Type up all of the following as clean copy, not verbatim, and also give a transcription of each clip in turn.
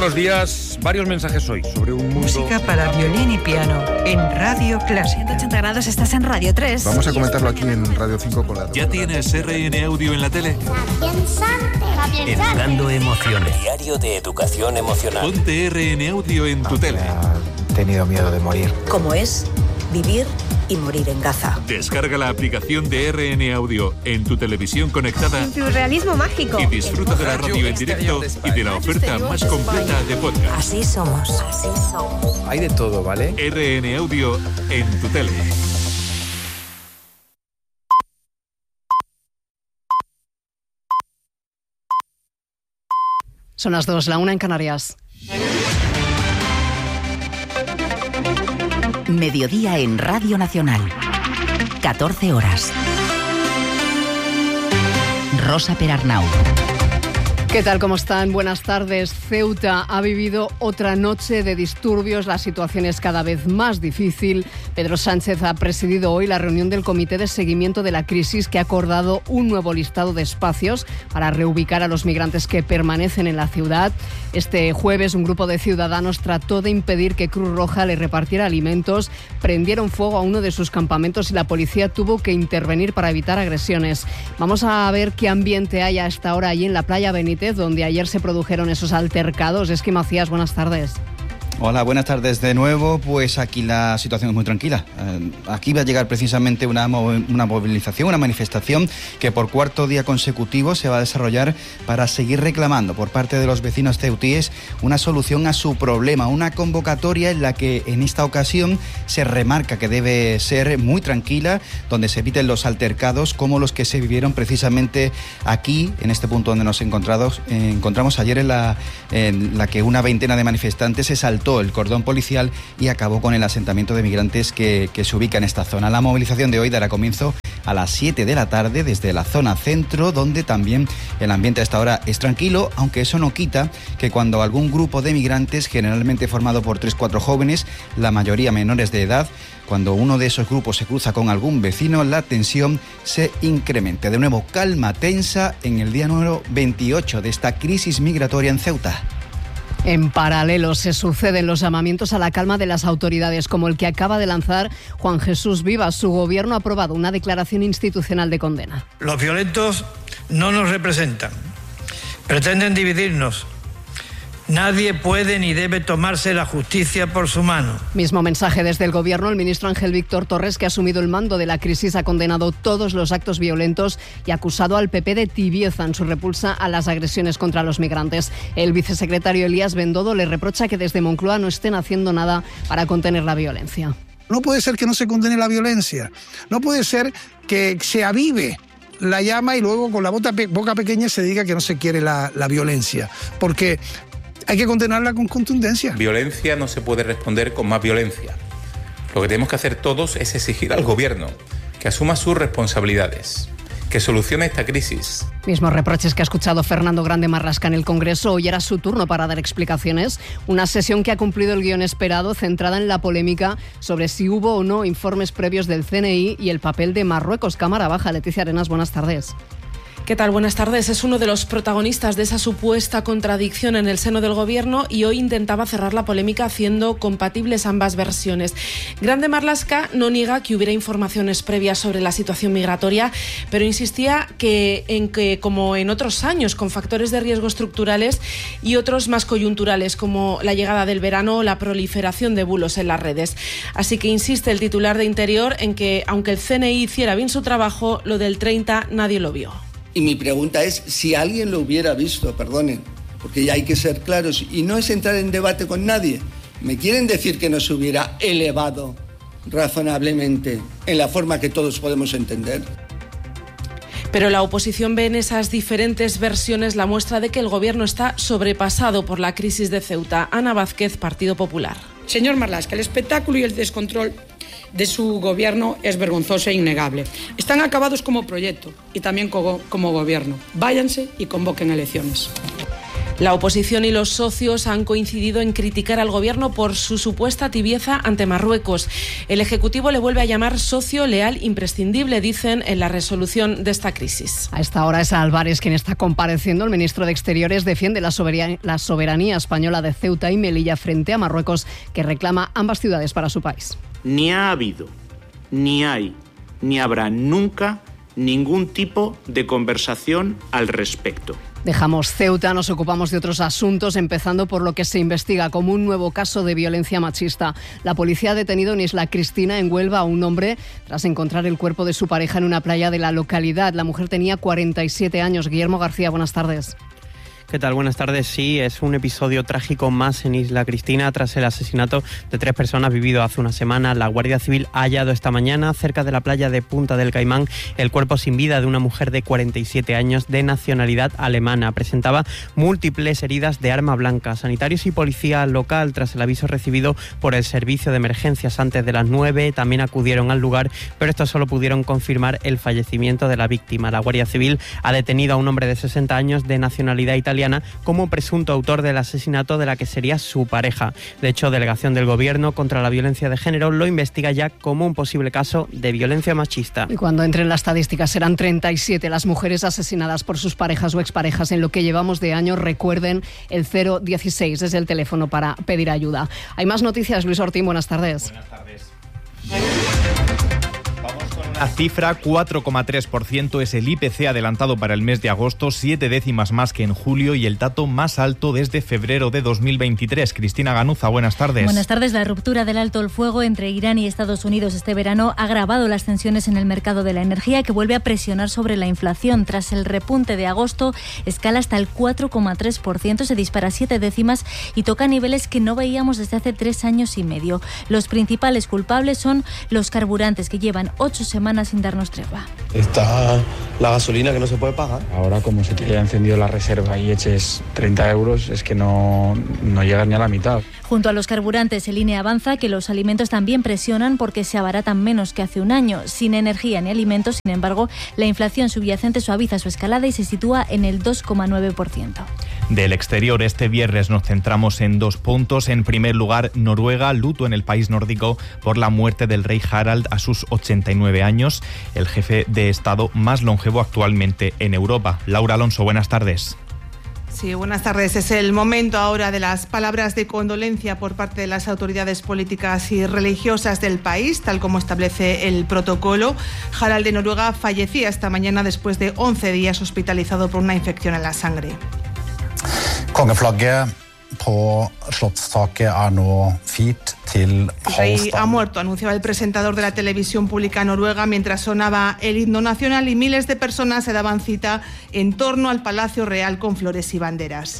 buenos días. Varios mensajes hoy sobre un mundo... Música para violín y piano en Radio Clásica. 180 grados, estás en Radio 3. Vamos a comentarlo aquí en Radio 5 con la... ¿Ya tienes RN Audio en la tele? Educando emociones. Diario de educación emocional. Ponte RN Audio en tu tele. He tenido miedo de morir. Como es vivir y morir en Gaza. Descarga la aplicación de RN Audio en tu televisión conectada. En tu realismo mágico. Y disfruta de la radio en directo y de la oferta más completa de podcast. Así somos. Así somos. Hay de todo, ¿vale? RN Audio en tu tele. Son las 2, la 1 en Canarias. Mediodía en Radio Nacional. 14 horas. Rosa Perarnau. ¿Qué tal? ¿Cómo están? Buenas tardes. Ceuta ha vivido otra noche de disturbios. La situación es cada vez más difícil. Pedro Sánchez ha presidido hoy la reunión del Comité de Seguimiento de la Crisis, que ha acordado un nuevo listado de espacios para reubicar a los migrantes que permanecen en la ciudad. Este jueves, un grupo de ciudadanos trató de impedir que Cruz Roja le repartiera alimentos. Prendieron fuego a uno de sus campamentos y la policía tuvo que intervenir para evitar agresiones. Vamos a ver qué ambiente hay a esta hora allí en la playa Benítez, donde ayer se produjeron esos altercados. Esqui Macías, buenas tardes. Hola, buenas tardes de nuevo. Pues aquí la situación es muy tranquila. Aquí va a llegar precisamente una movilización, una manifestación que por cuarto día consecutivo se va a desarrollar para seguir reclamando por parte de los vecinos ceutíes una solución a su problema, una convocatoria en la que en esta ocasión se remarca que debe ser muy tranquila, donde se eviten los altercados como los que se vivieron precisamente aquí, en este punto donde nos encontramos ayer, en la que una veintena de manifestantes se saltó el cordón policial y acabó con el asentamiento de migrantes que se ubica en esta zona. La movilización de hoy dará comienzo a las 7 de la tarde desde la zona centro, donde también el ambiente a esta hora es tranquilo, aunque eso no quita que cuando algún grupo de migrantes, generalmente formado por 3-4 jóvenes, la mayoría menores de edad, cuando uno de esos grupos se cruza con algún vecino, la tensión se incremente. De nuevo, calma tensa en el día número 28 de esta crisis migratoria en Ceuta. En paralelo se suceden los llamamientos a la calma de las autoridades, como el que acaba de lanzar Juan Jesús Vivas. Su gobierno ha aprobado una declaración institucional de condena. Los violentos no nos representan, pretenden dividirnos. Nadie puede ni debe tomarse la justicia por su mano. Mismo mensaje desde el Gobierno. El ministro Ángel Víctor Torres, que ha asumido el mando de la crisis, ha condenado todos los actos violentos y ha acusado al PP de tibieza en su repulsa a las agresiones contra los migrantes. El vicesecretario Elías Bendodo le reprocha que desde Moncloa no estén haciendo nada para contener la violencia. No puede ser que no se condene la violencia. No puede ser que se avive la llama y luego con la boca pequeña se diga que no se quiere la violencia. Porque hay que condenarla con contundencia. Violencia no se puede responder con más violencia. Lo que tenemos que hacer todos es exigir al gobierno que asuma sus responsabilidades, que solucione esta crisis. Mismos reproches que ha escuchado Fernando Grande Marlasca en el Congreso. Hoy era su turno para dar explicaciones. Una sesión que ha cumplido el guión esperado, centrada en la polémica sobre si hubo o no informes previos del CNI y el papel de Marruecos. Cámara Baja. Leticia Arenas, buenas tardes. ¿Qué tal? Buenas tardes. Es uno de los protagonistas de esa supuesta contradicción en el seno del Gobierno y hoy intentaba cerrar la polémica haciendo compatibles ambas versiones. Grande Marlasca no niega que hubiera informaciones previas sobre la situación migratoria, pero insistía en que, como en otros años, con factores de riesgo estructurales y otros más coyunturales, como la llegada del verano o la proliferación de bulos en las redes. Así que insiste el titular de Interior en que, aunque el CNI hiciera bien su trabajo, lo del 30 nadie lo vio. Y mi pregunta es, si alguien lo hubiera visto, perdonen, porque ya hay que ser claros, y no es entrar en debate con nadie. ¿Me quieren decir que no se hubiera elevado razonablemente en la forma que todos podemos entender? Pero la oposición ve en esas diferentes versiones la muestra de que el Gobierno está sobrepasado por la crisis de Ceuta. Ana Vázquez, Partido Popular. Señor Marlasca, el espectáculo y el descontrol de su gobierno es vergonzoso e innegable. Están acabados como proyecto y también como gobierno. Váyanse y convoquen elecciones. La oposición y los socios han coincidido en criticar al gobierno por su supuesta tibieza ante Marruecos. El Ejecutivo le vuelve a llamar socio leal imprescindible, dicen en la resolución de esta crisis. A esta hora es Álvarez quien está compareciendo. El ministro de Exteriores defiende la soberanía española de Ceuta y Melilla frente a Marruecos, que reclama ambas ciudades para su país. Ni ha habido, ni hay, ni habrá nunca ningún tipo de conversación al respecto. Dejamos Ceuta, nos ocupamos de otros asuntos, empezando por lo que se investiga como un nuevo caso de violencia machista. La policía ha detenido en Isla Cristina, en Huelva, a un hombre tras encontrar el cuerpo de su pareja en una playa de la localidad. La mujer tenía 47 años. Guillermo García, buenas tardes. ¿Qué tal? Buenas tardes. Sí, es un episodio trágico más en Isla Cristina tras el asesinato de 3 personas vivido hace una semana. La Guardia Civil ha hallado esta mañana, cerca de la playa de Punta del Caimán, el cuerpo sin vida de una mujer de 47 años de nacionalidad alemana. Presentaba múltiples heridas de arma blanca. Sanitarios y policía local, tras el aviso recibido por el servicio de emergencias antes de las 9, también acudieron al lugar, pero estos solo pudieron confirmar el fallecimiento de la víctima. La Guardia Civil ha detenido a un hombre de 60 años de nacionalidad italiana como presunto autor del asesinato de la que sería su pareja. De hecho, Delegación del Gobierno contra la Violencia de Género lo investiga ya como un posible caso de violencia machista. Y cuando entre en la estadística serán 37 las mujeres asesinadas por sus parejas o exparejas en lo que llevamos de año. Recuerden, el 016 es el teléfono para pedir ayuda. Hay más noticias. Luis Ortín, buenas tardes. Buenas tardes. La cifra, 4,3%, es el IPC adelantado para el mes de agosto, 7 décimas más que en julio y el dato más alto desde febrero de 2023. Cristina Ganuza, buenas tardes. Buenas tardes. La ruptura del alto el fuego entre Irán y Estados Unidos este verano ha agravado las tensiones en el mercado de la energía, que vuelve a presionar sobre la inflación. Tras el repunte de agosto, escala hasta el 4,3%, se dispara 7 décimas y toca niveles que no veíamos desde hace 3 años y medio. Los principales culpables son los carburantes, que llevan 8 semanas sin darnos tregua. Está la gasolina, que no se puede pagar. Ahora, como se te haya encendido la reserva y eches 30 euros, es que no llegas ni a la mitad. Junto a los carburantes, el INE avanza que los alimentos también presionan porque se abaratan menos que hace un año. Sin energía ni alimentos, sin embargo, la inflación subyacente suaviza su escalada y se sitúa en el 2,9%. Del exterior, este viernes nos centramos en 2 puntos. En primer lugar, Noruega, luto en el país nórdico por la muerte del rey Harald a sus 89 años, el jefe de Estado más longevo actualmente en Europa. Laura Alonso, buenas tardes. Sí, buenas tardes. Es el momento ahora de las palabras de condolencia por parte de las autoridades políticas y religiosas del país, tal como establece el protocolo. Harald de Noruega fallecía esta mañana después de 11 días hospitalizado por una infección en la sangre. Kongeflagget på Slottstaket er nå firt til El rey ha muerto, anunciaba el presentador de la televisión pública noruega mientras sonaba el himno nacional y miles de personas se daban cita en torno al Palacio Real con flores y banderas.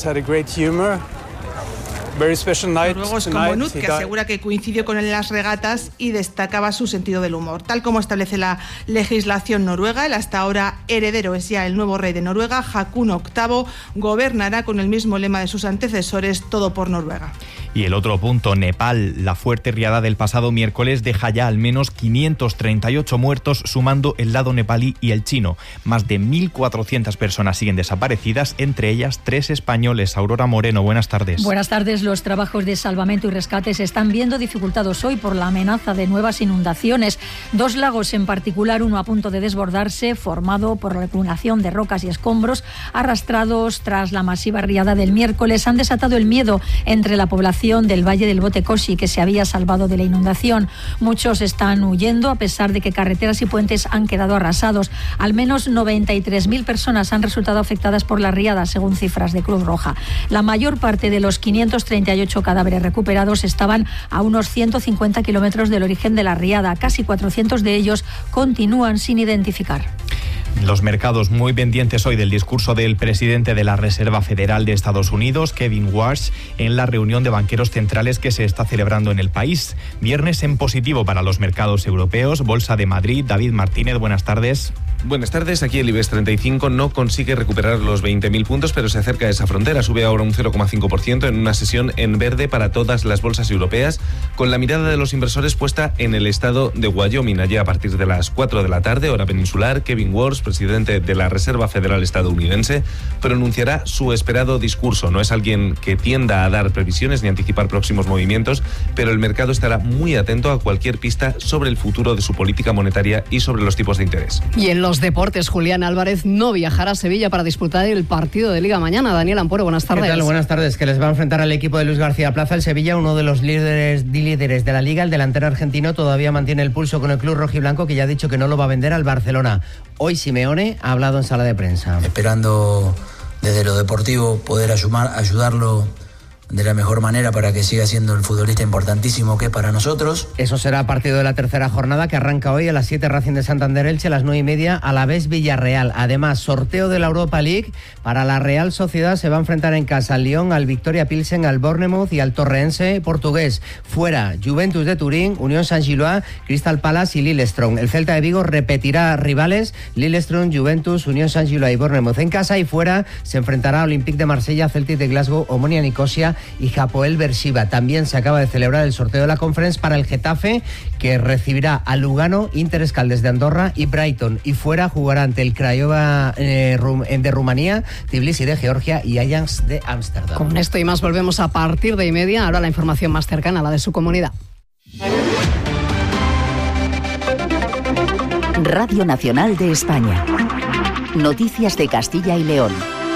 Noruegos como Knut, que asegura que coincidió con él en las regatas y destacaba su sentido del humor. Tal como establece la legislación noruega, el hasta ahora heredero es ya el nuevo rey de Noruega, Haakon VIII, gobernará con el mismo lema de sus antecesores, todo por Noruega. Y el otro punto, Nepal. La fuerte riada del pasado miércoles deja ya al menos 538 muertos, sumando el lado nepalí y el chino. Más de 1.400 personas siguen desaparecidas, entre ellas 3 españoles. Aurora Moreno, buenas tardes. Buenas tardes. Los trabajos de salvamento y rescate se están viendo dificultados hoy por la amenaza de nuevas inundaciones. 2 lagos en particular, uno a punto de desbordarse, formado por la acumulación de rocas y escombros arrastrados tras la masiva riada del miércoles, han desatado el miedo entre la población del Valle del Botecoshi, que se había salvado de la inundación. Muchos están huyendo a pesar de que carreteras y puentes han quedado arrasados. Al menos 93.000 personas han resultado afectadas por la riada, según cifras de Cruz Roja. La mayor parte de los 538 cadáveres recuperados estaban a unos 150 kilómetros del origen de la riada. Casi 400 de ellos continúan sin identificar. Los mercados muy pendientes hoy del discurso del presidente de la Reserva Federal de Estados Unidos, Kevin Warsh, en la reunión de banqueros centrales que se está celebrando en el país. Viernes en positivo para los mercados europeos. Bolsa de Madrid. David Martínez, buenas tardes. Buenas tardes. Aquí el IBEX 35 no consigue recuperar los 20.000 puntos, pero se acerca a esa frontera. Sube ahora un 0,5% en una sesión en verde para todas las bolsas europeas, con la mirada de los inversores puesta en el estado de Wyoming. Allí a partir de las 4 de la tarde, hora peninsular, Kevin Warsh presidente de la Reserva Federal estadounidense, pronunciará su esperado discurso. No es alguien que tienda a dar previsiones ni anticipar próximos movimientos, pero el mercado estará muy atento a cualquier pista sobre el futuro de su política monetaria y sobre los tipos de interés. Y en los deportes, Julián Álvarez no viajará a Sevilla para disputar el partido de Liga mañana. Daniel Amporo, buenas tardes. ¿Qué tal? Buenas tardes. Que les va a enfrentar al equipo de Luis García Plaza. El Sevilla, uno de los líderes de la Liga, el delantero argentino, todavía mantiene el pulso con el club rojiblanco, que ya ha dicho que no lo va a vender al Barcelona. Hoy Simeone ha hablado en sala de prensa. Esperando desde lo deportivo poder ayudarlo de la mejor manera para que siga siendo el futbolista importantísimo que es para nosotros. Eso será partido de la tercera jornada, que arranca hoy a las 7, Racing de Santander Elche, a las 9:30 Alavés Villarreal. Además, sorteo de la Europa League. Para la Real Sociedad se va a enfrentar en casa al Lyon, al Victoria Pilsen, al Bournemouth y al Torrense portugués. Fuera, Juventus de Turín, Unión Saint-Gilloise, Crystal Palace y Lillestrøm. El Celta de Vigo repetirá rivales: Lillestrøm, Juventus, Unión Saint-Gilloise y Bournemouth en casa. Y fuera se enfrentará a Olympique de Marsella, Celtic de Glasgow, Omonia Nicosia y Hapoel Beersheba. También se acaba de celebrar el sorteo de la Conference para el Getafe, que recibirá a Lugano, Inter Escaldes de Andorra y Brighton. Y fuera jugará ante el Craiova de Rumanía, Tbilisi de Georgia y Ajax de Ámsterdam. Con esto y más volvemos a partir de 1:30. Ahora la información más cercana a la de su comunidad. Radio Nacional de España. Noticias de Castilla y León.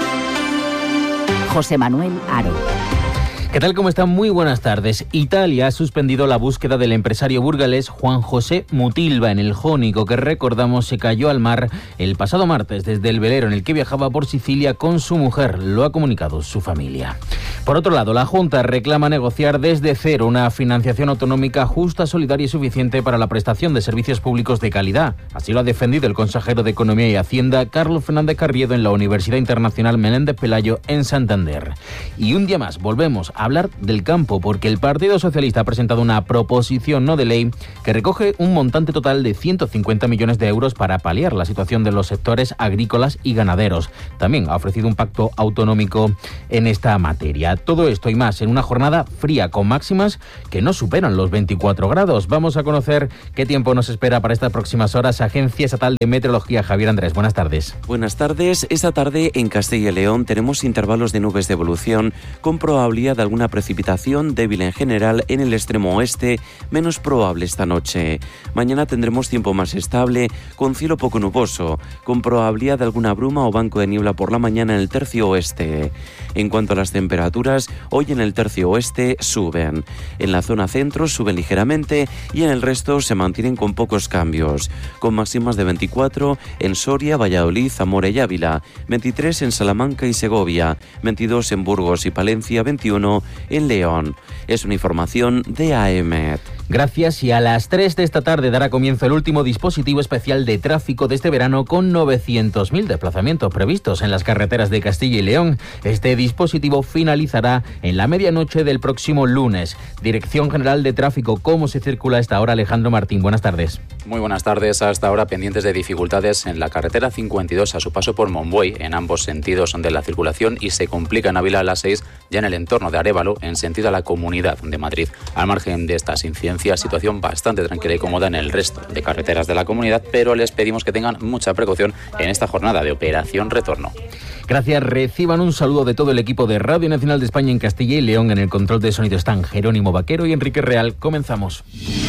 José Manuel Aro. ¿Qué tal? ¿Cómo están? Muy buenas tardes. Italia ha suspendido la búsqueda del empresario burgalés Juan José Mutilva en el Jónico, que recordamos se cayó al mar el pasado martes desde el velero en el que viajaba por Sicilia con su mujer. Lo ha comunicado su familia. Por otro lado, la Junta reclama negociar desde cero una financiación autonómica justa, solidaria y suficiente para la prestación de servicios públicos de calidad. Así lo ha defendido el consejero de Economía y Hacienda, Carlos Fernández Carriedo, en la Universidad Internacional Menéndez Pelayo en Santander. Y un día más volvemos a hablar del campo, porque el Partido Socialista ha presentado una proposición no de ley que recoge un montante total de 150 millones de euros para paliar la situación de los sectores agrícolas y ganaderos. También ha ofrecido un pacto autonómico en esta materia. Todo esto y más en una jornada fría con máximas que no superan los 24 grados. Vamos a conocer qué tiempo nos espera para estas próximas horas. Agencia Estatal de Meteorología, Javier Andrés, buenas tardes. Buenas tardes. Esta tarde en Castilla y León tenemos intervalos de nubes de evolución con probabilidad de alguna precipitación débil en general en el extremo oeste, menos probable esta noche. Mañana tendremos tiempo más estable, con cielo poco nuboso, con probabilidad de alguna bruma o banco de niebla por la mañana en el tercio oeste. En cuanto a las temperaturas, hoy en el tercio oeste suben. En la zona centro suben ligeramente y en el resto se mantienen con pocos cambios, con máximas de 24 en Soria, Valladolid, Zamora y Ávila, 23 en Salamanca y Segovia, 22 en Burgos y Palencia, 21 en León. Es una información de AEMET. Gracias, y a las 3 de esta tarde dará comienzo el último dispositivo especial de tráfico de este verano, con 900.000 desplazamientos previstos en las carreteras de Castilla y León. Este dispositivo finalizará en la medianoche del próximo lunes. Dirección General de Tráfico, ¿cómo se circula a esta hora? Alejandro Martín, buenas tardes. Muy buenas tardes. Hasta ahora pendientes de dificultades en la carretera 52 a su paso por Monbuey, en ambos sentidos de la circulación, y se complica en Ávila a las 6, ya en el entorno de Arévalo, en sentido a la Comunidad de Madrid. Al margen de estas incidencias, situación bastante tranquila y cómoda en el resto de carreteras de la comunidad, pero les pedimos que tengan mucha precaución en esta jornada de Operación Retorno. Gracias. Reciban un saludo de todo el equipo de Radio Nacional de España en Castilla y León. En el control de sonido están Jerónimo Vaquero y Enrique Real. Comenzamos.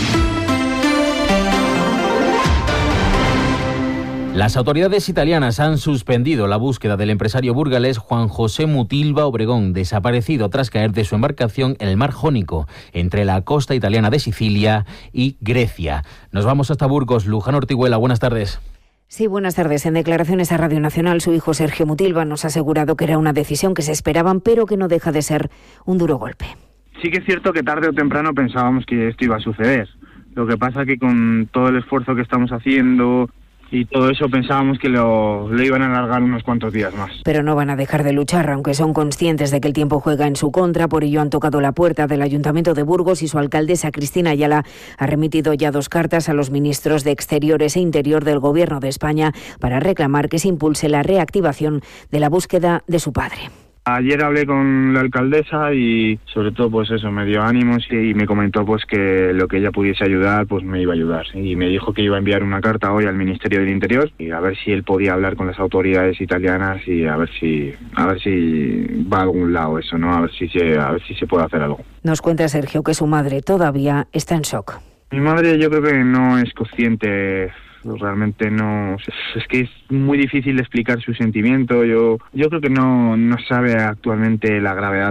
Las autoridades italianas han suspendido la búsqueda del empresario burgalés Juan José Mutilva Obregón, desaparecido tras caer de su embarcación en el mar Jónico, entre la costa italiana de Sicilia y Grecia. Nos vamos hasta Burgos. Luján Ortiguela, buenas tardes. Sí, buenas tardes. En declaraciones a Radio Nacional, su hijo Sergio Mutilva nos ha asegurado que era una decisión que se esperaban, pero que no deja de ser un duro golpe. Sí que es cierto que tarde o temprano pensábamos que esto iba a suceder. Lo que pasa que con todo el esfuerzo que estamos haciendo y todo eso pensábamos que lo iban a alargar unos cuantos días más. Pero no van a dejar de luchar, aunque son conscientes de que el tiempo juega en su contra. Por ello han tocado la puerta del Ayuntamiento de Burgos y su alcaldesa Cristina Ayala ha remitido ya 2 cartas a los ministros de Exteriores e Interior del Gobierno de España para reclamar que se impulse la reactivación de la búsqueda de su padre. Ayer hablé con la alcaldesa y sobre todo pues eso, me dio ánimos y me comentó pues que lo que ella pudiese ayudar pues me iba a ayudar. Y me dijo que iba a enviar una carta hoy al Ministerio del Interior y a ver si él podía hablar con las autoridades italianas y a ver si va a algún lado eso, ¿no? A ver si se puede hacer algo. Nos cuenta Sergio que su madre todavía está en shock. Mi madre yo creo que no es consciente. Realmente no, es que es muy difícil de explicar su sentimiento. Yo creo que no sabe actualmente la gravedad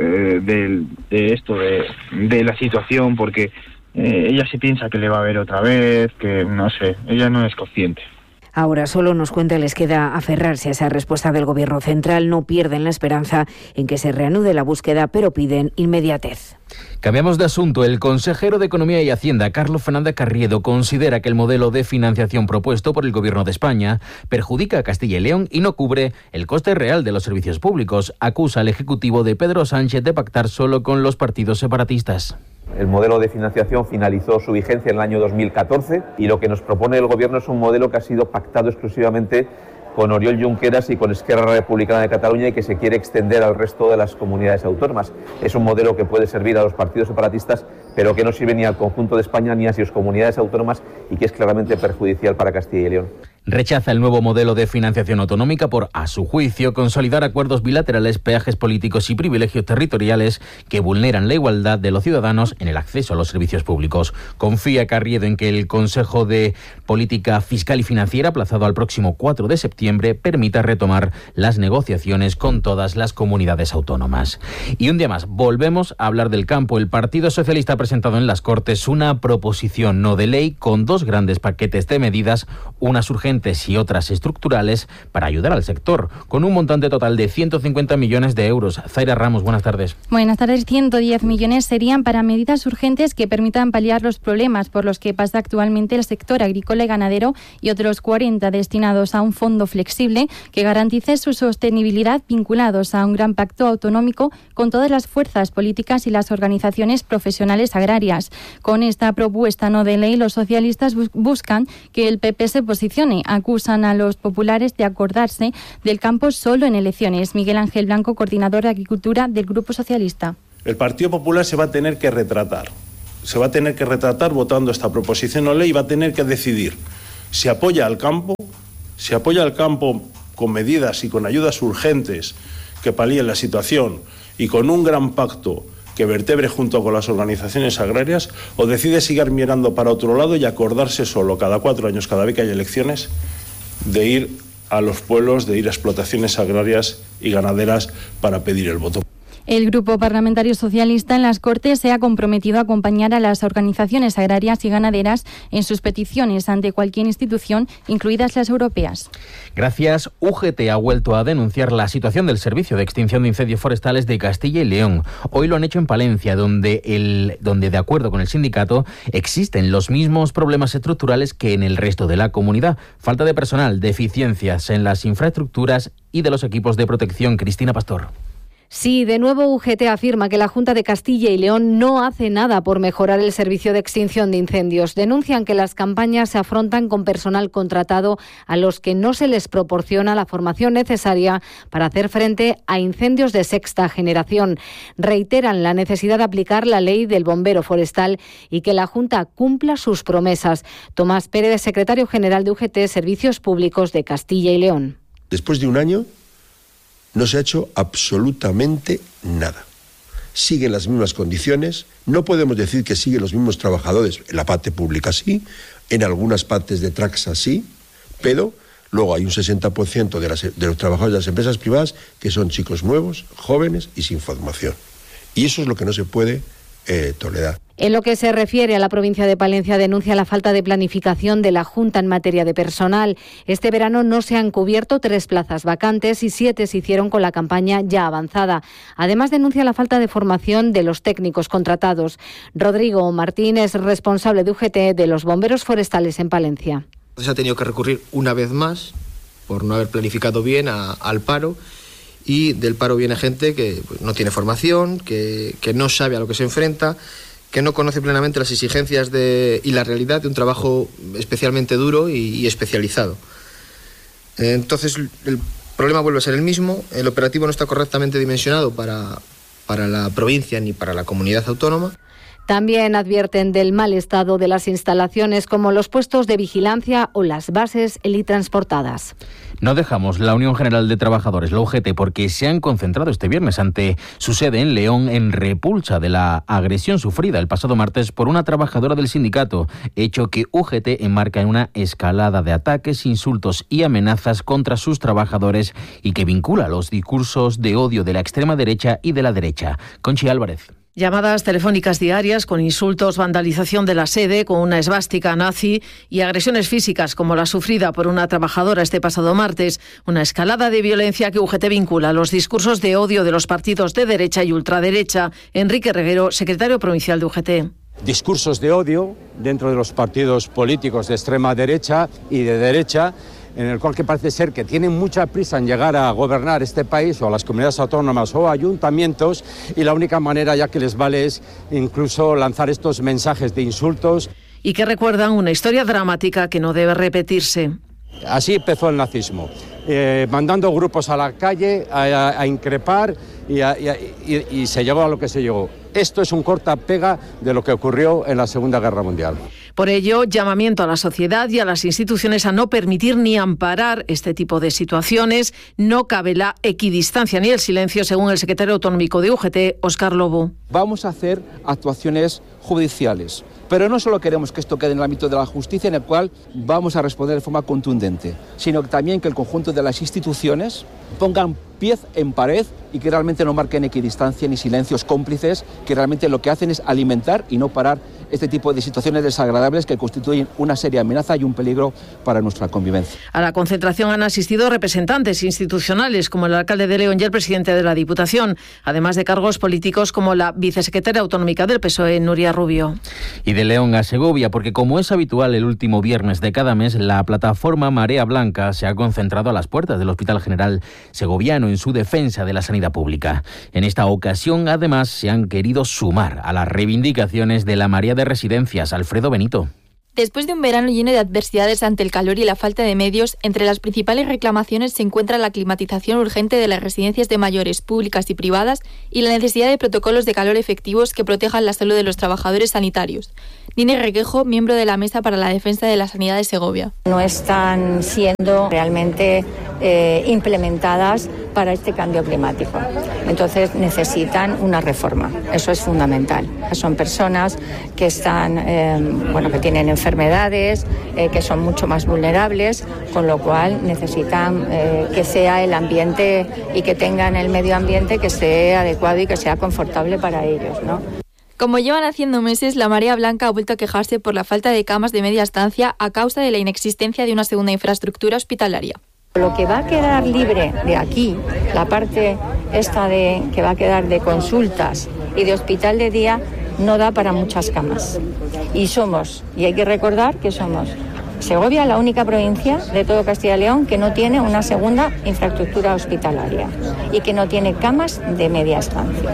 de la situación, porque ella se piensa que le va a ver otra vez, que no sé, ella no es consciente. Ahora solo nos cuenta, les queda aferrarse a esa respuesta del Gobierno central. No pierden la esperanza en que se reanude la búsqueda, pero piden inmediatez. Cambiamos de asunto. El consejero de Economía y Hacienda, Carlos Fernández Carriedo, considera que el modelo de financiación propuesto por el Gobierno de España perjudica a Castilla y León y no cubre el coste real de los servicios públicos. Acusa al Ejecutivo de Pedro Sánchez de pactar solo con los partidos separatistas. El modelo de financiación finalizó su vigencia en el año 2014 y lo que nos propone el Gobierno es un modelo que ha sido pactado exclusivamente con Oriol Junqueras y con Esquerra Republicana de Cataluña y que se quiere extender al resto de las comunidades autónomas. Es un modelo que puede servir a los partidos separatistas, pero que no sirve ni al conjunto de España ni a sus comunidades autónomas y que es claramente perjudicial para Castilla y León. Rechaza el nuevo modelo de financiación autonómica por, a su juicio, consolidar acuerdos bilaterales, peajes políticos y privilegios territoriales que vulneran la igualdad de los ciudadanos en el acceso a los servicios públicos. Confía Carriedo en que el Consejo de Política Fiscal y Financiera, aplazado al próximo 4 de septiembre, permita retomar las negociaciones con todas las comunidades autónomas. Y un día más, volvemos a hablar del campo. El Partido Socialista ha presentado en las Cortes una proposición no de ley con dos grandes paquetes de medidas, unas urgentes y otras estructurales, para ayudar al sector, con un montante total de 150 millones de euros. Zaira Ramos, buenas tardes. Buenas tardes. 110 millones serían para medidas urgentes que permitan paliar los problemas por los que pasa actualmente el sector agrícola y ganadero, y otros 40 destinados a un fondo flexible que garantice su sostenibilidad, vinculados a un gran pacto autonómico con todas las fuerzas políticas y las organizaciones profesionales agrarias. Con esta propuesta no de ley, los socialistas buscan que el PP se posicione. Acusan a los populares de acordarse del campo solo en elecciones. Miguel Ángel Blanco, coordinador de Agricultura del Grupo Socialista. El Partido Popular se va a tener que retratar. Se va a tener que retratar votando esta proposición no ley y va a tener que decidir si apoya al campo, con medidas y con ayudas urgentes que palíen la situación y con un gran pacto que vertebre junto con las organizaciones agrarias, o decide seguir mirando para otro lado y acordarse solo cada 4 años, cada vez que hay elecciones, de ir a los pueblos, de ir a explotaciones agrarias y ganaderas para pedir el voto. El Grupo Parlamentario Socialista en las Cortes se ha comprometido a acompañar a las organizaciones agrarias y ganaderas en sus peticiones ante cualquier institución, incluidas las europeas. Gracias. UGT ha vuelto a denunciar la situación del Servicio de Extinción de Incendios Forestales de Castilla y León. Hoy lo han hecho en Palencia, donde de acuerdo con el sindicato existen los mismos problemas estructurales que en el resto de la comunidad. Falta de personal, deficiencias en las infraestructuras y de los equipos de protección. Cristina Pastor. Sí, de nuevo UGT afirma que la Junta de Castilla y León no hace nada por mejorar el servicio de extinción de incendios. Denuncian que las campañas se afrontan con personal contratado a los que no se les proporciona la formación necesaria para hacer frente a incendios de sexta generación. Reiteran la necesidad de aplicar la ley del bombero forestal y que la Junta cumpla sus promesas. Tomás Pérez, secretario general de UGT Servicios Públicos de Castilla y León. Después de un año no se ha hecho absolutamente nada. Siguen las mismas condiciones, no podemos decir que siguen los mismos trabajadores, en la parte pública sí, en algunas partes de Traxa sí, pero luego hay un 60% de los trabajadores de las empresas privadas que son chicos nuevos, jóvenes y sin formación. Y eso es lo que no se puede tolerar. En lo que se refiere a la provincia de Palencia, denuncia la falta de planificación de la Junta en materia de personal. Este verano no se han cubierto 3 plazas vacantes y 7 se hicieron con la campaña ya avanzada. Además, denuncia la falta de formación de los técnicos contratados. Rodrigo Martín es responsable de UGT de los bomberos forestales en Palencia. Se ha tenido que recurrir una vez más, por no haber planificado bien, al paro. Y del paro viene gente que no tiene formación, que no sabe a lo que se enfrenta, que no conoce plenamente las exigencias y la realidad de un trabajo especialmente duro y especializado. Entonces, el problema vuelve a ser el mismo, el operativo no está correctamente dimensionado para la provincia ni para la comunidad autónoma. También advierten del mal estado de las instalaciones como los puestos de vigilancia o las bases helitransportadas. No dejamos la Unión General de Trabajadores, la UGT, porque se han concentrado este viernes ante su sede en León en repulsa de la agresión sufrida el pasado martes por una trabajadora del sindicato, hecho que UGT enmarca en una escalada de ataques, insultos y amenazas contra sus trabajadores y que vincula los discursos de odio de la extrema derecha y de la derecha. Conchi Álvarez. Llamadas telefónicas diarias con insultos, vandalización de la sede con una esvástica nazi y agresiones físicas como la sufrida por una trabajadora este pasado martes. Una escalada de violencia que UGT vincula a los discursos de odio de los partidos de derecha y ultraderecha. Enrique Reguero, secretario provincial de UGT. Discursos de odio dentro de los partidos políticos de extrema derecha y de derecha, en el cual que parece ser que tienen mucha prisa en llegar a gobernar este país o a las comunidades autónomas o ayuntamientos, y la única manera ya que les vale es incluso lanzar estos mensajes de insultos. Y que recuerdan una historia dramática que no debe repetirse. Así empezó el nazismo, mandando grupos a la calle a increpar y se llegó a lo que se llegó. Esto es un corta-pega de lo que ocurrió en la Segunda Guerra Mundial. Por ello, llamamiento a la sociedad y a las instituciones a no permitir ni amparar este tipo de situaciones. No cabe la equidistancia ni el silencio, según el secretario autonómico de UGT, Óscar Lobo. Vamos a hacer actuaciones judiciales, pero no solo queremos que esto quede en el ámbito de la justicia, en el cual vamos a responder de forma contundente, sino también que el conjunto de las instituciones pongan pie en pared y que realmente no marquen equidistancia ni silencios cómplices, que realmente lo que hacen es alimentar y no parar este tipo de situaciones desagradables que constituyen una seria amenaza y un peligro para nuestra convivencia. A la concentración han asistido representantes institucionales como el alcalde de León y el presidente de la Diputación, además de cargos políticos como la vicesecretaria autonómica del PSOE, Nuria Rubio. Y de León a Segovia, porque como es habitual el último viernes de cada mes, la plataforma Marea Blanca se ha concentrado a las puertas del Hospital General Segoviano en su defensa de la sanidad pública. En esta ocasión, además, se han querido sumar a las reivindicaciones de la María de Residencias. Alfredo Benito. Después de un verano lleno de adversidades ante el calor y la falta de medios, entre las principales reclamaciones se encuentra la climatización urgente de las residencias de mayores públicas y privadas y la necesidad de protocolos de calor efectivos que protejan la salud de los trabajadores sanitarios. Nini Requejo, miembro de la Mesa para la Defensa de la Sanidad de Segovia. No están siendo realmente implementadas para este cambio climático. Entonces necesitan una reforma. Eso es fundamental. Son personas que están, que tienen enfermedades, que son mucho más vulnerables, con lo cual necesitan que sea el ambiente y que tengan el medio ambiente que sea adecuado y que sea confortable para ellos, ¿no? Como llevan haciendo meses, la Marea Blanca ha vuelto a quejarse por la falta de camas de media estancia a causa de la inexistencia de una segunda infraestructura hospitalaria. Lo que va a quedar libre de aquí, la parte esta que va a quedar de consultas y de hospital de día, no da para muchas camas. Y hay que recordar que somos Segovia, la única provincia de todo Castilla y León que no tiene una segunda infraestructura hospitalaria y que no tiene camas de media estancia.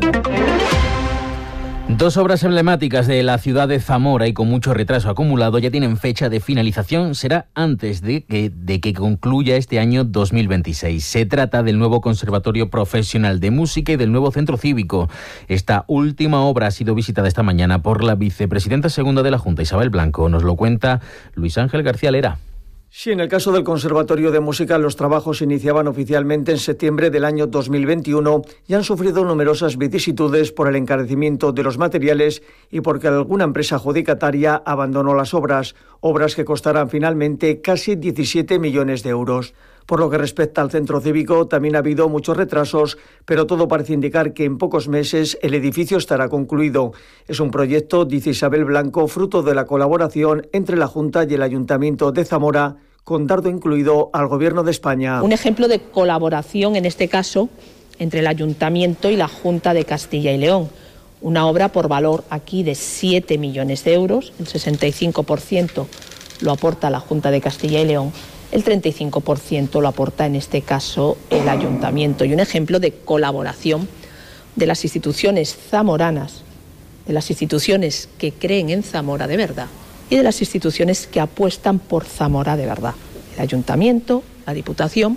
Dos obras emblemáticas de la ciudad de Zamora y con mucho retraso acumulado ya tienen fecha de finalización. Será antes de que concluya este año 2026. Se trata del nuevo Conservatorio Profesional de Música y del nuevo Centro Cívico. Esta última obra ha sido visitada esta mañana por la vicepresidenta segunda de la Junta, Isabel Blanco. Nos lo cuenta Luis Ángel García Lera. Sí, en el caso del Conservatorio de Música, los trabajos se iniciaban oficialmente en septiembre del año 2021 y han sufrido numerosas vicisitudes por el encarecimiento de los materiales y porque alguna empresa adjudicataria abandonó las obras que costarán finalmente casi 17 millones de euros. Por lo que respecta al centro cívico, también ha habido muchos retrasos, pero todo parece indicar que en pocos meses el edificio estará concluido. Es un proyecto, dice Isabel Blanco, fruto de la colaboración entre la Junta y el Ayuntamiento de Zamora, con dardo incluido al Gobierno de España. Un ejemplo de colaboración, en este caso, entre el Ayuntamiento y la Junta de Castilla y León. Una obra por valor aquí de 7 millones de euros, el 65% lo aporta la Junta de Castilla y León, el 35% lo aporta en este caso el Ayuntamiento. Y un ejemplo de colaboración de las instituciones zamoranas, de las instituciones que creen en Zamora de verdad y de las instituciones que apuestan por Zamora de verdad. El Ayuntamiento, la Diputación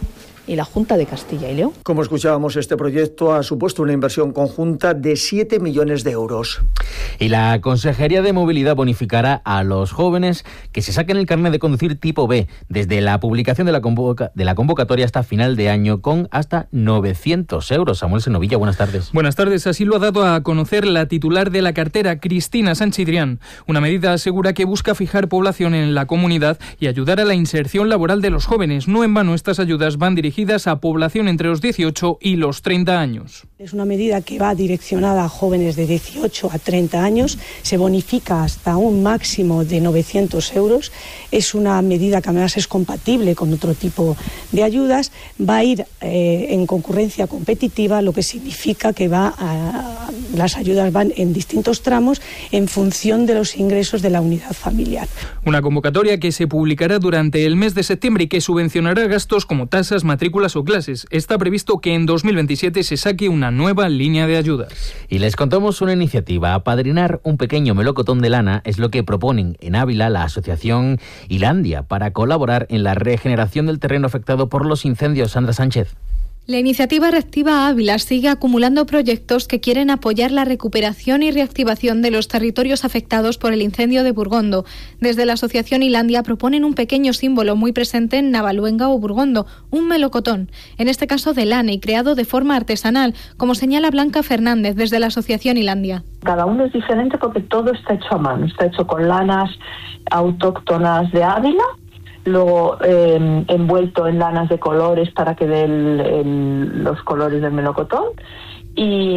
y la Junta de Castilla y León. Como escuchábamos, este proyecto ha supuesto una inversión conjunta de 7 millones de euros. Y la Consejería de Movilidad bonificará a los jóvenes que se saquen el carnet de conducir tipo B desde la publicación de la convocatoria hasta final de año con hasta 900 euros. Samuel Senovilla, buenas tardes. Buenas tardes. Así lo ha dado a conocer la titular de la cartera, Cristina Sanchidrián. Una medida asegura que busca fijar población en la comunidad y ayudar a la inserción laboral de los jóvenes. No en vano, estas ayudas van dirigidas a población entre los 18 y los 30 años. Es una medida que va direccionada a jóvenes de 18 a 30 años, se bonifica hasta un máximo de 900 euros, es una medida que además es compatible con otro tipo de ayudas, va a ir en concurrencia competitiva, lo que significa que las ayudas van en distintos tramos en función de los ingresos de la unidad familiar. Una convocatoria que se publicará durante el mes de septiembre y que subvencionará gastos como tasas, matrículas o clases. Está previsto que en 2027 se saque una nueva línea de ayudas. Y les contamos una iniciativa. Apadrinar un pequeño melocotón de lana es lo que proponen en Ávila la asociación Ilandia para colaborar en la regeneración del terreno afectado por los incendios. Sandra Sánchez. La iniciativa Reactiva Ávila sigue acumulando proyectos que quieren apoyar la recuperación y reactivación de los territorios afectados por el incendio de Burgondo. Desde la asociación Ilandia proponen un pequeño símbolo muy presente en Navaluenga o Burgondo, un melocotón, en este caso de lana y creado de forma artesanal, como señala Blanca Fernández desde la asociación Ilandia. Cada uno es diferente porque todo está hecho a mano, está hecho con lanas autóctonas de Ávila, luego envuelto en lanas de colores para que den los colores del melocotón y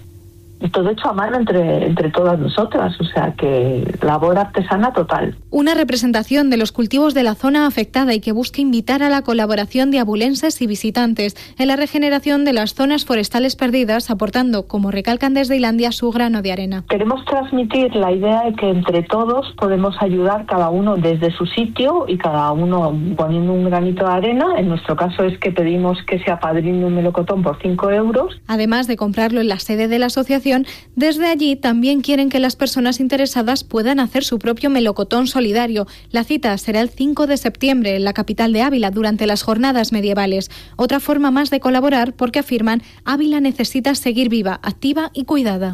todo hecho a mano entre todas nosotras, o sea que labor artesana total. Una representación de los cultivos de la zona afectada y que busca invitar a la colaboración de abulenses y visitantes en la regeneración de las zonas forestales perdidas, aportando, como recalcan desde Ilandia, su grano de arena. Queremos transmitir la idea de que entre todos podemos ayudar cada uno desde su sitio y cada uno poniendo un granito de arena. En nuestro caso es que pedimos que se apadrine un melocotón por 5 euros. Además de comprarlo en la sede de la asociación, desde allí también quieren que las personas interesadas puedan hacer su propio melocotón solidario. La cita será el 5 de septiembre en la capital de Ávila durante las jornadas medievales. Otra forma más de colaborar porque afirman Ávila necesita seguir viva, activa y cuidada.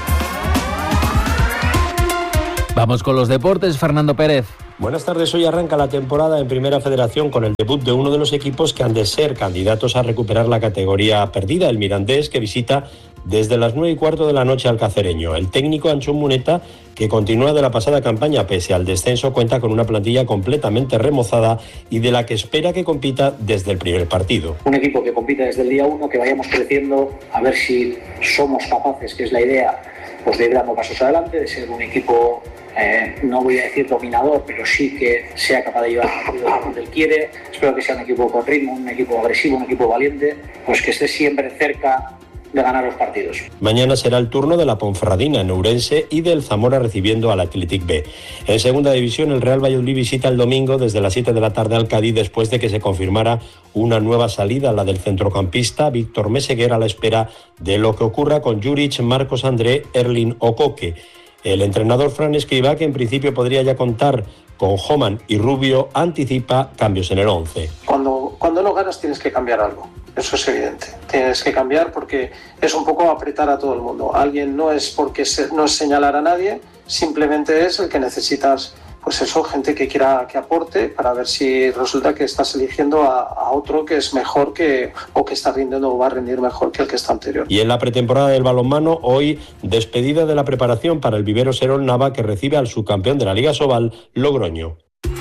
Vamos con los deportes, Fernando Pérez. Buenas tardes, hoy arranca la temporada en Primera Federación con el debut de uno de los equipos que han de ser candidatos a recuperar la categoría perdida, el Mirandés, que visita desde las 9:15 de la noche al Cacereño. El técnico Anchón Muneta, que continúa de la pasada campaña pese al descenso, cuenta con una plantilla completamente remozada y de la que espera que compita desde el primer partido. Un equipo que compita desde el día 1, que vayamos creciendo, a ver si somos capaces, que es la idea, pues de ir dando pasos adelante, de ser un equipo, no voy a decir dominador, pero sí que sea capaz de llevar el partido donde él quiere. Espero que sea un equipo con ritmo, un equipo agresivo, un equipo valiente, pues que esté siempre cerca de ganar los partidos. Mañana será el turno de la Ponferradina en Ourense y del Zamora recibiendo al Athletic B. En segunda división, el Real Valladolid visita el domingo desde las 7 de la tarde al Cádiz después de que se confirmara una nueva salida, la del centrocampista Víctor Meseguer, a la espera de lo que ocurra con Juric, Marcos André, Erling o Coque. El entrenador Fran Escribá, que en principio podría ya contar con Homan y Rubio, anticipa cambios en el 11. Cuando no ganas tienes que cambiar algo. Eso es evidente. Tienes que cambiar porque es un poco apretar a todo el mundo. Alguien no es porque no es señalar a nadie, simplemente es el que necesitas, pues eso, gente que quiera que aporte para ver si resulta que estás eligiendo a otro que es mejor o que está rindiendo o va a rendir mejor que el que está anterior. Y en la pretemporada del balonmano, hoy despedida de la preparación para el Vivero Serol Nava, que recibe al subcampeón de la Liga Sobal, Logroño.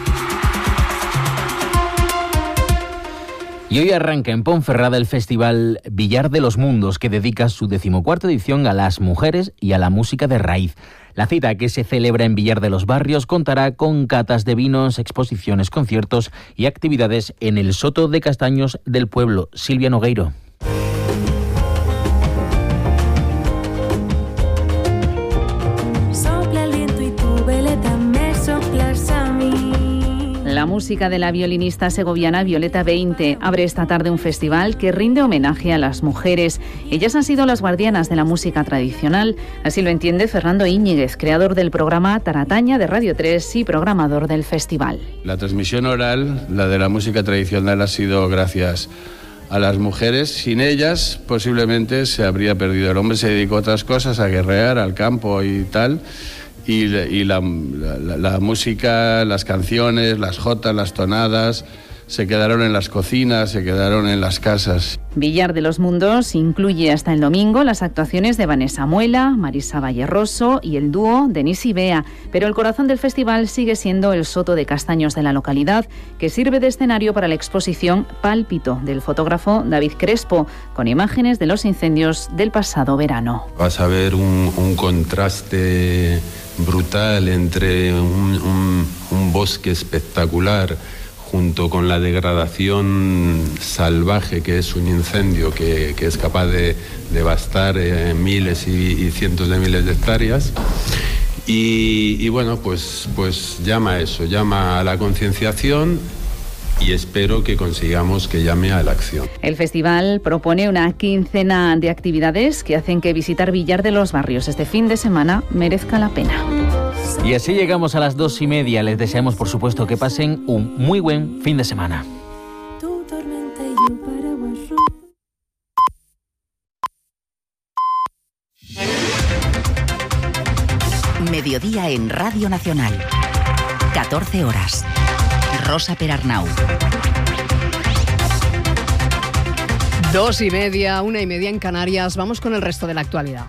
Y hoy arranca en Ponferrada el festival Villar de los Mundos, que dedica su 14ª edición a las mujeres y a la música de raíz. La cita, que se celebra en Villar de los Barrios, contará con catas de vinos, exposiciones, conciertos y actividades en el Soto de Castaños del pueblo. Silvia Nogueiro. La música de la violinista segoviana Violeta Beinte abre esta tarde un festival que rinde homenaje a las mujeres. Ellas han sido las guardianas de la música tradicional. Así lo entiende Fernando Íñiguez, creador del programa Tarataña de Radio 3 y programador del festival. La transmisión oral, la de la música tradicional, ha sido gracias a las mujeres. Sin ellas posiblemente se habría perdido. El hombre se dedicó a otras cosas, a guerrear, al campo y tal, y la música, las canciones, las jotas, las tonadas, se quedaron en las cocinas, se quedaron en las casas. Villar de los Mundos incluye hasta el domingo las actuaciones de Vanessa Muela, Marisa Valleroso y el dúo Denis y Bea, pero el corazón del festival sigue siendo el Soto de Castaños de la localidad, que sirve de escenario para la exposición Pálpito del fotógrafo David Crespo, con imágenes de los incendios del pasado verano. Vas a ver un contraste brutal entre un bosque espectacular junto con la degradación salvaje que es un incendio que es capaz de devastar miles y cientos de miles de hectáreas. Y bueno, pues llama a eso, llama a la concienciación, y espero que consigamos que llame a la acción. El festival propone una quincena de actividades que hacen que visitar Villar de los Barrios este fin de semana merezca la pena. Y así llegamos a las 2:30. Les deseamos, por supuesto, que pasen un muy buen fin de semana. Mediodía en Radio Nacional. 14 horas. Rosa Perarnau. 2:30, 1:30 en Canarias. Vamos con el resto de la actualidad.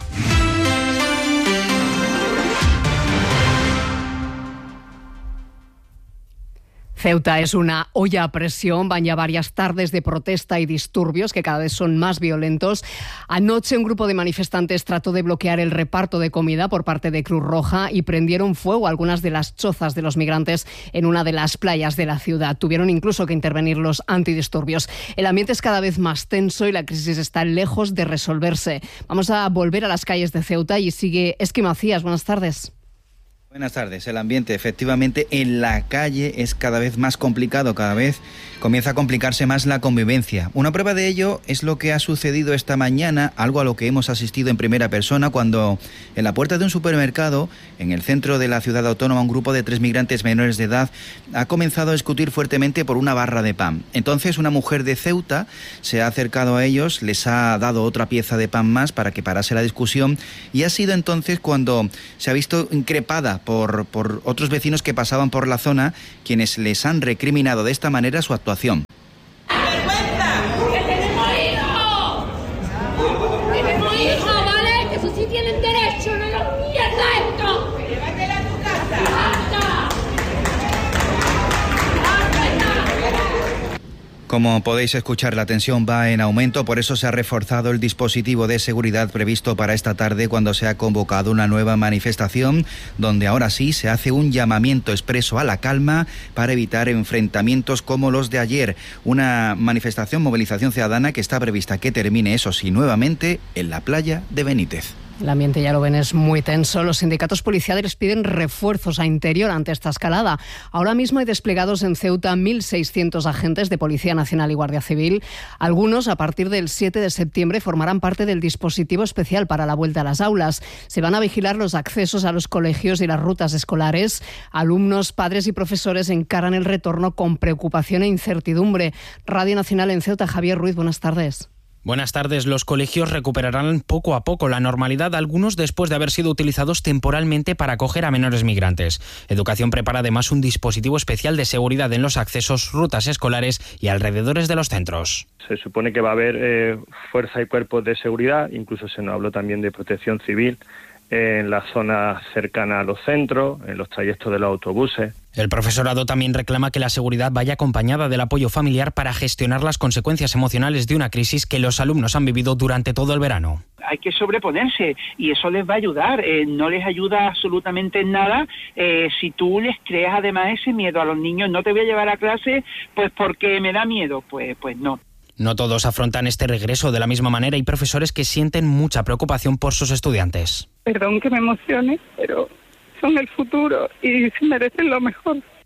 Ceuta es una olla a presión, van ya varias tardes de protesta y disturbios que cada vez son más violentos. Anoche un grupo de manifestantes trató de bloquear el reparto de comida por parte de Cruz Roja y prendieron fuego a algunas de las chozas de los migrantes en una de las playas de la ciudad. Tuvieron incluso que intervenir los antidisturbios. El ambiente es cada vez más tenso y la crisis está lejos de resolverse. Vamos a volver a las calles de Ceuta y sigue Esqui Macías. Buenas tardes. Buenas tardes. El ambiente efectivamente en la calle es cada vez más complicado, cada vez comienza a complicarse más la convivencia. Una prueba de ello es lo que ha sucedido esta mañana, algo a lo que hemos asistido en primera persona cuando en la puerta de un supermercado en el centro de la ciudad autónoma un grupo de 3 migrantes menores de edad ha comenzado a discutir fuertemente por una barra de pan. Entonces una mujer de Ceuta se ha acercado a ellos, les ha dado otra pieza de pan más para que parase la discusión y ha sido entonces cuando se ha visto increpada por otros vecinos que pasaban por la zona, quienes les han recriminado de esta manera su actuación. ¡Tenemos hijos, vale! ¡Que eso sí tienen derecho! ¡No nos mierda esto! ¡Llévatela a tu casa! Como podéis escuchar, la tensión va en aumento, por eso se ha reforzado el dispositivo de seguridad previsto para esta tarde cuando se ha convocado una nueva manifestación, donde ahora sí se hace un llamamiento expreso a la calma para evitar enfrentamientos como los de ayer. Una movilización ciudadana que está prevista que termine, eso sí, nuevamente en la playa de Benítez. El ambiente, ya lo ven, es muy tenso. Los sindicatos policiales piden refuerzos a Interior ante esta escalada. Ahora mismo hay desplegados en Ceuta 1.600 agentes de Policía Nacional y Guardia Civil. Algunos, a partir del 7 de septiembre, formarán parte del dispositivo especial para la vuelta a las aulas. Se van a vigilar los accesos a los colegios y las rutas escolares. Alumnos, padres y profesores encaran el retorno con preocupación e incertidumbre. Radio Nacional en Ceuta, Javier Ruiz, buenas tardes. Buenas tardes. Los colegios recuperarán poco a poco la normalidad, algunos después de haber sido utilizados temporalmente para acoger a menores migrantes. Educación prepara además un dispositivo especial de seguridad en los accesos, rutas escolares y alrededores de los centros. Se supone que va a haber fuerza y cuerpos de seguridad, incluso se nos habló también de protección civil en la zona cercana a los centros, en los trayectos de los autobuses. El profesorado también reclama que la seguridad vaya acompañada del apoyo familiar para gestionar las consecuencias emocionales de una crisis que los alumnos han vivido durante todo el verano. Hay que sobreponerse y eso les va a ayudar. No les ayuda absolutamente en nada si tú les creas además ese miedo a los niños. No te voy a llevar a clase pues porque me da miedo. Pues no. No todos afrontan este regreso de la misma manera. Hay profesores que sienten mucha preocupación por sus estudiantes. Perdón que me emocione, pero son el futuro y se merecen lo mejor.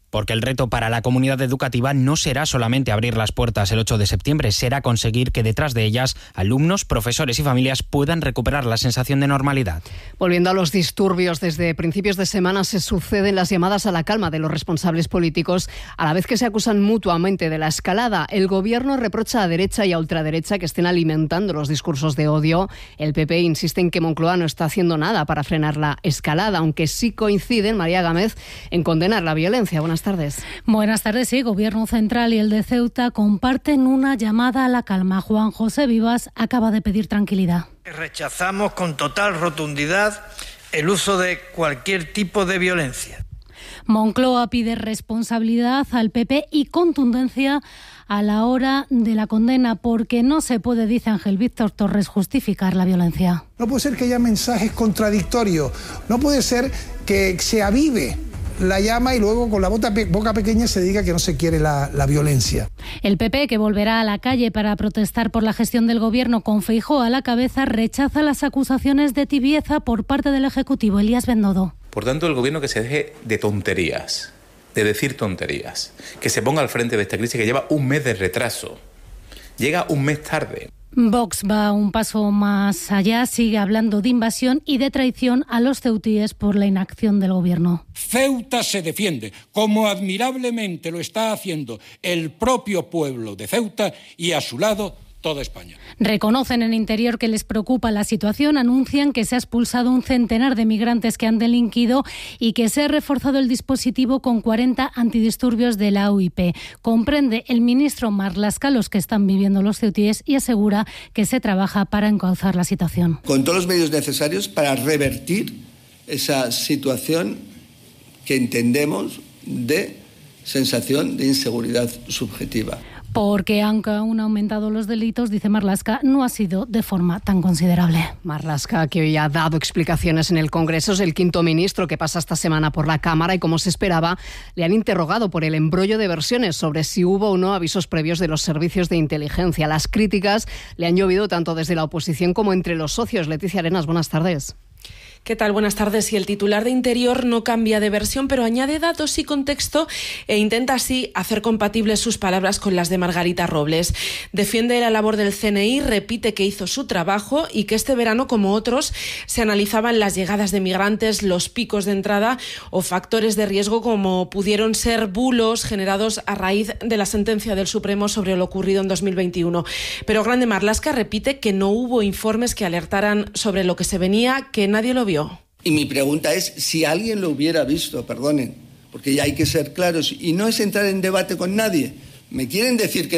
Porque el reto para la comunidad educativa no será solamente abrir las puertas el 8 de septiembre, será conseguir que detrás de ellas alumnos, profesores y familias puedan recuperar la sensación de normalidad. Volviendo a los disturbios, desde principios de semana se suceden las llamadas a la calma de los responsables políticos, a la vez que se acusan mutuamente de la escalada. El Gobierno reprocha a derecha y a ultraderecha que estén alimentando los discursos de odio. El PP insiste en que Moncloa no está haciendo nada para frenar la escalada, aunque sí coinciden, María Gámez, en condenar la violencia. Buenas tardes. Buenas tardes, sí. Gobierno Central y el de Ceuta comparten una llamada a la calma. Juan José Vivas acaba de pedir tranquilidad. Rechazamos con total rotundidad el uso de cualquier tipo de violencia. Moncloa pide responsabilidad al PP y contundencia a la hora de la condena, porque no se puede, dice Ángel Víctor Torres, justificar la violencia. No puede ser que haya mensajes contradictorios, no puede ser que se avive la llama y luego con la boca pequeña se diga que no se quiere la violencia. El PP, que volverá a la calle para protestar por la gestión del Gobierno con Feijóo a la cabeza, rechaza las acusaciones de tibieza por parte del Ejecutivo. Elías Bendodo. Por tanto, el Gobierno que se deje de tonterías, de decir tonterías, que se ponga al frente de esta crisis que lleva un mes de retraso, llega un mes tarde. Vox va un paso más allá, sigue hablando de invasión y de traición a los ceutíes por la inacción del Gobierno. Ceuta se defiende, como admirablemente lo está haciendo el propio pueblo de Ceuta y a su lado toda España. Reconocen en Interior que les preocupa la situación, anuncian que se ha expulsado un centenar de migrantes que han delinquido y que se ha reforzado el dispositivo con 40 antidisturbios de la UIP. Comprende el ministro Marlaska los que están viviendo los ceutíes y asegura que se trabaja para encauzar la situación. Con todos los medios necesarios para revertir esa situación que entendemos de sensación de inseguridad subjetiva. Porque aunque aún han aumentado los delitos, dice Marlaska, no ha sido de forma tan considerable. Marlaska, que hoy ha dado explicaciones en el Congreso, es el quinto ministro que pasa esta semana por la Cámara y, como se esperaba, le han interrogado por el embrollo de versiones sobre si hubo o no avisos previos de los servicios de inteligencia. Las críticas le han llovido tanto desde la oposición como entre los socios. Leticia Arenas, buenas tardes. ¿Qué tal? Buenas tardes. Y el titular de Interior no cambia de versión, pero añade datos y contexto e intenta así hacer compatibles sus palabras con las de Margarita Robles. Defiende la labor del CNI, repite que hizo su trabajo y que este verano, como otros, se analizaban las llegadas de migrantes, los picos de entrada o factores de riesgo como pudieron ser bulos generados a raíz de la sentencia del Supremo sobre lo ocurrido en 2021. Pero Grande Marlaska repite que no hubo informes que alertaran sobre lo que se venía, que nadie lo vio. Y mi pregunta es, si alguien lo hubiera visto, perdonen, porque ya hay que ser claros, y no es entrar en debate con nadie. ¿Me quieren decir que